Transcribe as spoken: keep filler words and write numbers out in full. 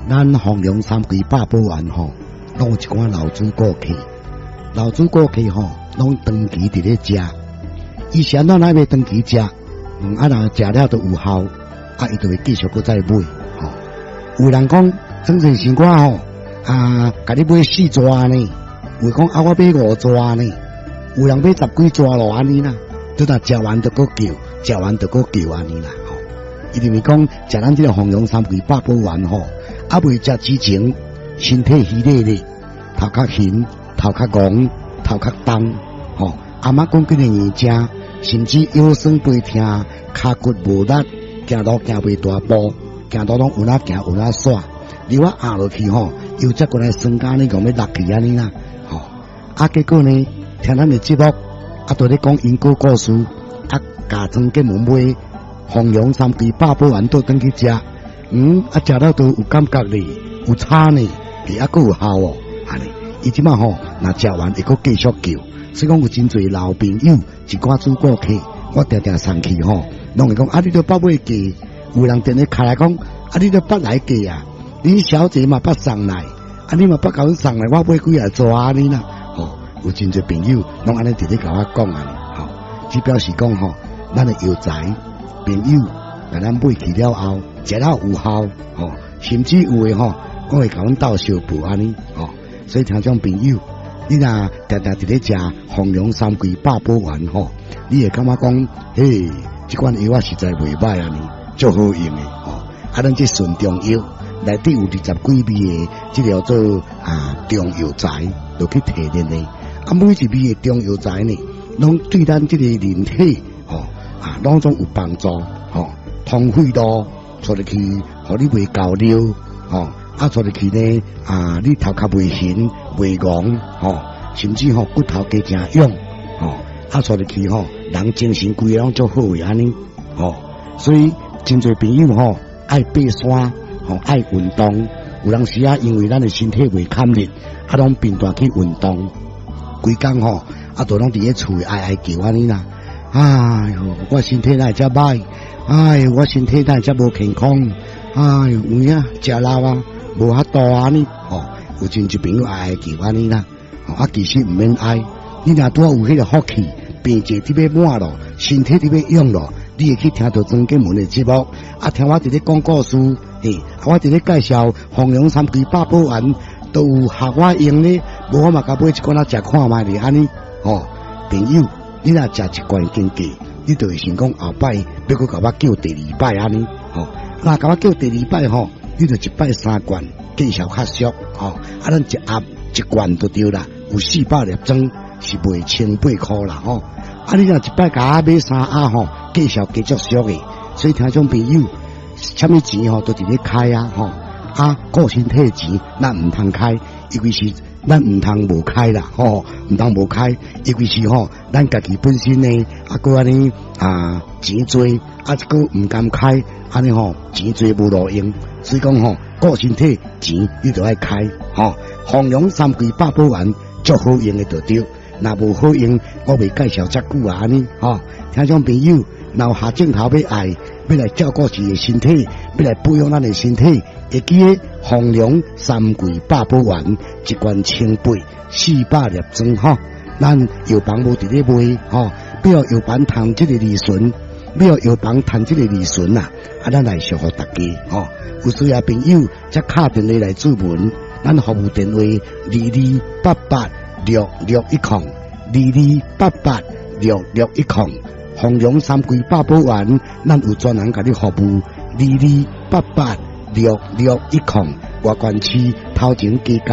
咱弘扬三规百宝丸吼，拢有一寡老主顾客，老主顾客吼，拢长期伫咧食。以前咱哪要长期食，嗯，啊若食了都有效，啊，伊就会继续搁再买。吼、哦，有人讲，整成生我吼，啊，甲你买四抓呢，有讲啊，我买五抓呢，有人买十几抓咯安尼啦，都若食完就搁叫，食完就搁叫安尼啦。吼、哦，伊就是讲食咱这个弘扬三规百宝丸吼。啊，未食之前，身體虚咧咧，頭較懸，頭較戇，頭較重，吼、哦。阿媽講幾個年正，甚至腰酸背痛，骹骨無力，行路行袂大步，行路攏有哪行有哪煞，如果壓落去吼，又則過來酸甲呢講要落去安尼啦，吼、哦。啊，結果呢，聽咱嘅節目，啊，都咧講因果故事，啊，家莊嘅門買弘揚三規百寶丸倒轉去食。嗯，啊，食了都有感覺咧，有差呢，伊還佫有效哦，安尼。伊即馬吼，若食完會佫繼續叫，所以講有真濟老朋友，一寡主顧客，我定定送去吼，攏會講啊，你都捌買價，有人電話開來講，啊，你都捌來價啊，你小姐嘛捌送來，啊，你嘛捌甲阮送來，我買幾啊抓安尼啦，吼，有真濟朋友，攏安尼直直甲我講安尼，吼，只表示講吼，咱嘅藥材朋友，甲咱買去了後。食了有效，吼，甚至有诶吼，我會甲阮鬥相補安尼，吼，所以聽眾朋友，你若常常佇咧食弘揚三規百寶丸吼，你會感覺講，嘿，即款藥啊實在袂歹安尼，足好用诶，吼，啊，咱即順中藥內底有二十幾味诶，即叫做啊中藥材，就去提煉诶，啊，每一味诶中藥材呢，攏對咱即個人體，吼，啊，攏總有幫助，吼，通血路。做入去，互你袂交流，吼、哦，啊做入去呢，啊你頭殼袂懸袂戇，吼、哦，甚至吼、哦、骨頭加誠勇，吼、哦，啊做入去吼、哦，人精神規個攏足好誒安尼，吼、哦，所以真侪朋友吼愛爬山，吼、哦、愛運動，有當時啊因為咱誒身體袂堪力，啊攏頻繁去運動，規工吼啊都攏佇咧厝哀哀叫安尼啦，哎呦我身體哪遮歹。哎，我身體哪會遮無健康？哎，有影食老啊，無法度安尼，哦，有真濟朋友愛愛叫安尼啦，哦，啊，其實毋免愛，你若拄有迄個福氣，病症佇要滿咯，身體佇要用咯，你會去聽到莊敬文的節目，啊，聽我佇咧講故事，嘿，我佇咧介紹弘揚三規百寶丸，都有學我用呢，無我嘛甲買一罐仔食看覓咧安尼，哦，朋友，你若食一罐經過。你就會想講後擺要閣甲我叫第二擺安尼，吼、哦，若甲我叫第二擺吼，你就一擺三罐，見效較俗，吼、哦，啊，咱一盒一罐就對啦，有四百粒裝是賣千八塊啦，吼、哦，啊，你若一擺甲我買三盒吼，見效繼續俗誒，所以聽眾朋友，啥物錢吼都佇咧開啊，吼、哦，啊，顧身體誒錢咱毋通開，因為是。咱毋通無開啦，吼，毋通無開，尤其是吼，咱家己本身呢，啊，個安尼啊錢多，啊，個毋甘開，安尼吼錢多無路用，所以講吼，顧身體錢你就愛開，吼，弘揚三規百寶丸足好用嘅就對，若無好用，我未介紹遮久啊，安尼，吼，聽眾朋友，若有下鏡頭要愛，要來照顧自己身體，要來保養咱嘅身體。會記個弘揚三規百寶丸，一罐千八，四百粒裝吼。咱藥房無佇咧賣吼，不要藥房賺即個利潤，不要藥房賺即個利潤啊！啊，咱來祝福大家吼，有需要朋友則敲電話來注文，咱服務電話二二八八六六一零，二二八八六六一零，弘揚三規百寶丸，咱有專人甲你服務，二二八八。六六一零，外關市頭前加